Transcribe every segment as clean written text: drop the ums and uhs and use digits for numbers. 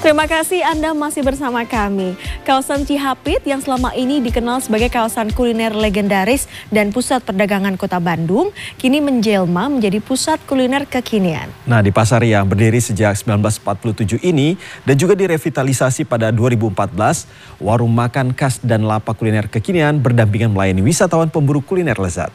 Terima kasih Anda masih bersama kami. Kawasan Cihapit yang selama ini dikenal sebagai kawasan kuliner legendaris dan pusat perdagangan kota Bandung, kini menjelma menjadi pusat kuliner kekinian. Nah, di pasar yang berdiri sejak 1947 ini dan juga direvitalisasi pada 2014, warung makan khas dan lapak kuliner kekinian berdampingan melayani wisatawan pemburu kuliner lezat.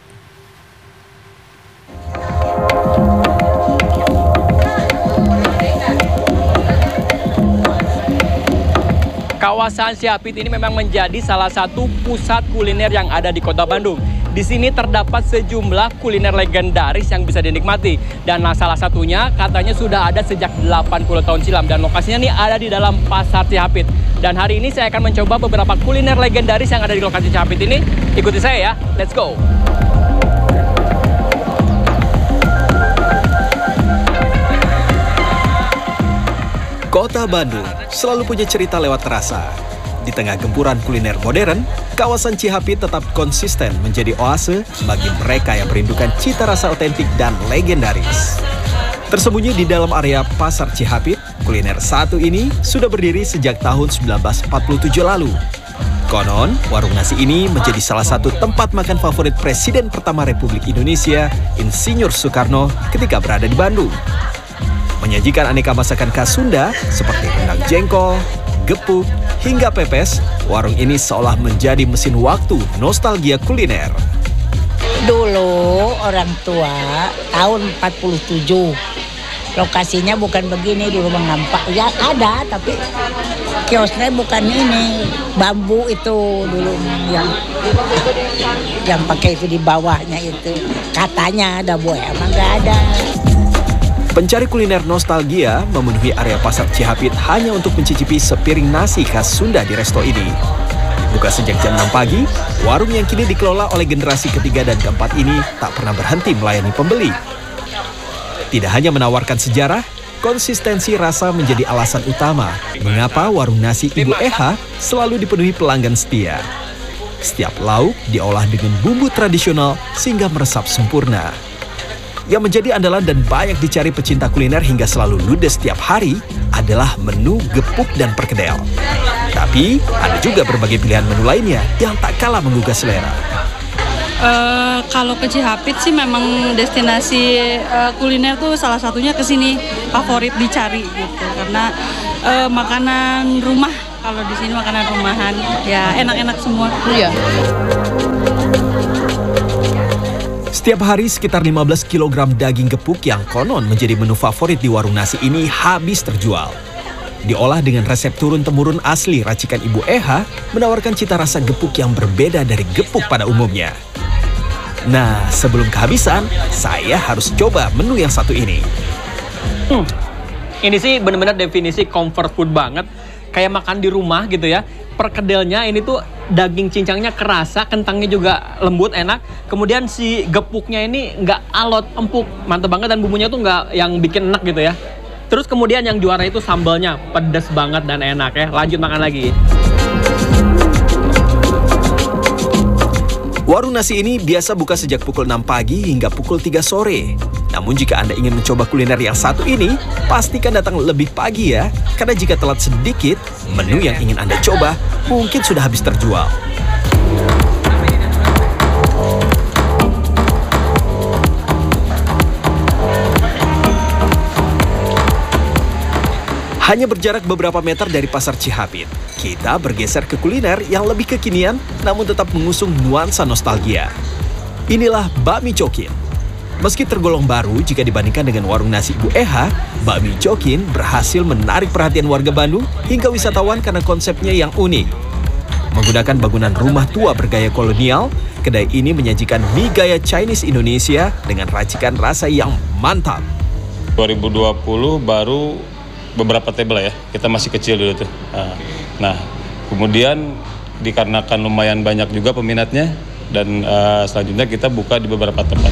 Kawasan Cihapit ini memang menjadi salah satu pusat kuliner yang ada di kota Bandung. Di sini terdapat sejumlah kuliner legendaris yang bisa dinikmati. Dan salah satunya katanya sudah ada sejak 80 tahun silam. Dan lokasinya nih ada di dalam pasar Cihapit. Dan hari ini saya akan mencoba beberapa kuliner legendaris yang ada di lokasi Cihapit ini. Ikuti saya ya, let's go! Kota Bandung selalu punya cerita lewat rasa. Di tengah gempuran kuliner modern, kawasan Cihapit tetap konsisten menjadi oase bagi mereka yang merindukan cita rasa otentik dan legendaris. Tersembunyi di dalam area Pasar Cihapit, kuliner satu ini sudah berdiri sejak tahun 1947 lalu. Konon, warung nasi ini menjadi salah satu tempat makan favorit Presiden pertama Republik Indonesia, Insinyur Soekarno, ketika berada di Bandung. Menyajikan aneka masakan khas Sunda seperti rendang jengkol, gepuk, hingga pepes, warung ini seolah menjadi mesin waktu nostalgia kuliner. Dulu orang tua tahun 47, lokasinya bukan begini di rumah ngampak. Ya ada, tapi kiosnya bukan ini, bambu itu dulu yang pakai itu di bawahnya itu. Katanya ada buaya, emang nggak ada. Pencari kuliner nostalgia memenuhi area pasar Cihapit hanya untuk mencicipi sepiring nasi khas Sunda di resto ini. Buka sejak jam 6 pagi, warung yang kini dikelola oleh generasi ketiga dan keempat ini tak pernah berhenti melayani pembeli. Tidak hanya menawarkan sejarah, konsistensi rasa menjadi alasan utama mengapa warung nasi Ibu Eha selalu dipenuhi pelanggan setia. Setiap lauk diolah dengan bumbu tradisional sehingga meresap sempurna. Yang menjadi andalan dan banyak dicari pecinta kuliner hingga selalu ludes setiap hari adalah menu gepuk dan perkedel. Tapi ada juga berbagai pilihan menu lainnya yang tak kalah menggugah selera. Kalau ke Cihapit sih memang destinasi kuliner tuh salah satunya ke sini favorit dicari gitu karena makanan rumah, kalau di sini makanan rumahan ya enak-enak semua. Iya. Setiap hari sekitar 15 kg daging gepuk yang konon menjadi menu favorit di warung nasi ini habis terjual. Diolah dengan resep turun-temurun asli racikan Ibu Eha, menawarkan cita rasa gepuk yang berbeda dari gepuk pada umumnya. Nah, sebelum kehabisan, saya harus coba menu yang satu ini. Ini sih benar-benar definisi comfort food banget. Kayak makan di rumah gitu ya. Perkedelnya ini tuh daging cincangnya kerasa, kentangnya juga lembut, enak. Kemudian si gepuknya ini nggak alot, empuk, mantep banget dan bumbunya tuh nggak yang bikin enak gitu ya. Terus kemudian yang juara itu sambalnya, pedas banget dan enak ya. Lanjut makan lagi. Warung nasi ini biasa buka sejak pukul 6 pagi hingga pukul 3 sore. Namun jika Anda ingin mencoba kuliner yang satu ini, pastikan datang lebih pagi ya. Karena jika telat sedikit, menu yang ingin Anda coba mungkin sudah habis terjual. Hanya berjarak beberapa meter dari pasar Cihapit, kita bergeser ke kuliner yang lebih kekinian namun tetap mengusung nuansa nostalgia. Inilah bakmi cokin. Meski tergolong baru jika dibandingkan dengan warung nasi Ibu Eha, bakmi cokin berhasil menarik perhatian warga Bandung hingga wisatawan karena konsepnya yang unik. Menggunakan bangunan rumah tua bergaya kolonial, kedai ini menyajikan mie gaya Chinese Indonesia dengan racikan rasa yang mantap. 2020 baru beberapa table ya, kita masih kecil dulu tuh. Nah, kemudian dikarenakan lumayan banyak juga peminatnya dan selanjutnya kita buka di beberapa tempat.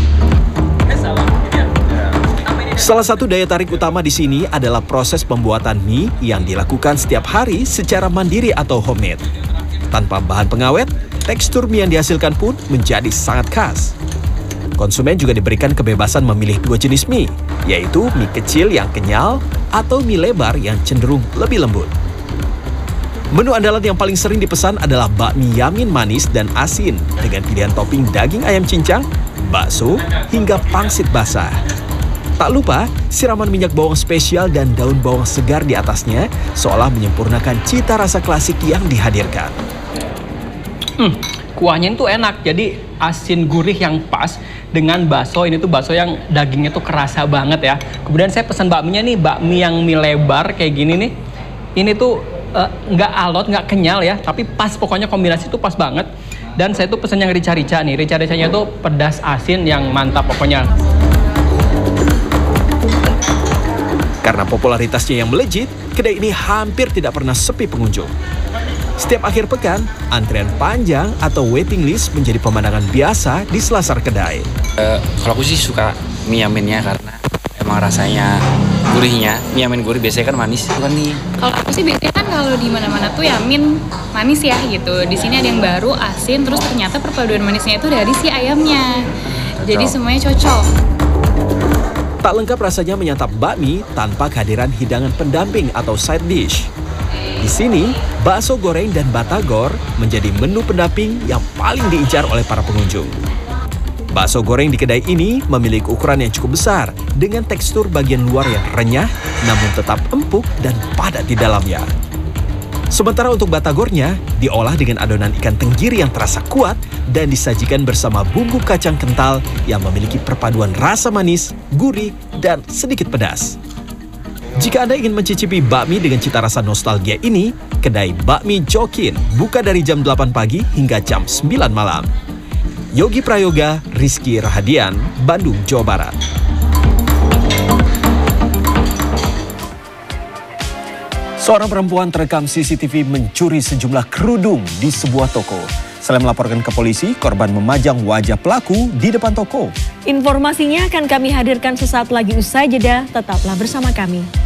Salah satu daya tarik utama di sini adalah proses pembuatan mie yang dilakukan setiap hari secara mandiri atau homemade. Tanpa bahan pengawet, tekstur mie yang dihasilkan pun menjadi sangat khas. Konsumen juga diberikan kebebasan memilih 2 jenis mie, yaitu mie kecil yang kenyal atau mie lebar yang cenderung lebih lembut. Menu andalan yang paling sering dipesan adalah bakmi yamin manis dan asin dengan pilihan topping daging ayam cincang, bakso, hingga pangsit basah. Tak lupa, siraman minyak bawang spesial dan daun bawang segar di atasnya seolah menyempurnakan cita rasa klasik yang dihadirkan. Kuahnya itu enak, jadi asin gurih yang pas dengan bakso. Ini tuh bakso yang dagingnya tuh kerasa banget ya. Kemudian saya pesan bakminya nih, bakmi yang mie lebar kayak gini nih. Ini tuh nggak alot, nggak kenyal ya, tapi pas, pokoknya kombinasi tuh pas banget. Dan saya tuh pesan yang rica-rica nih, rica-ricanya tuh pedas asin yang mantap pokoknya. Karena popularitasnya yang melejit, kedai ini hampir tidak pernah sepi pengunjung. Setiap akhir pekan, antrian panjang atau waiting list menjadi pemandangan biasa di selasar kedai. Kalau aku sih suka mie yaminnya karena emang rasanya gurihnya. Mie yamin gurih biasanya kan manis, bukan nih. Kalau aku sih biasanya kan kalau di mana-mana tuh yamin manis ya gitu. Di sini ada yang baru asin, terus ternyata perpaduan manisnya itu dari si ayamnya. Jadi semuanya cocok. Tak lengkap rasanya menyantap bakmi tanpa kehadiran hidangan pendamping atau side dish. Di sini, bakso goreng dan batagor menjadi menu pendamping yang paling diincar oleh para pengunjung. Bakso goreng di kedai ini memiliki ukuran yang cukup besar dengan tekstur bagian luar yang renyah namun tetap empuk dan padat di dalamnya. Sementara untuk batagornya diolah dengan adonan ikan tenggiri yang terasa kuat dan disajikan bersama bumbu kacang kental yang memiliki perpaduan rasa manis, gurih, dan sedikit pedas. Jika Anda ingin mencicipi bakmi dengan cita rasa nostalgia ini, kedai Bakmi Jokin buka dari jam 8 pagi hingga jam 9 malam. Yogi Prayoga, Rizky Rahadian, Bandung, Jawa Barat. Seorang perempuan terekam CCTV mencuri sejumlah kerudung di sebuah toko. Selain melaporkan ke polisi, korban memajang wajah pelaku di depan toko. Informasinya akan kami hadirkan sesaat lagi usai jeda. Tetaplah bersama kami.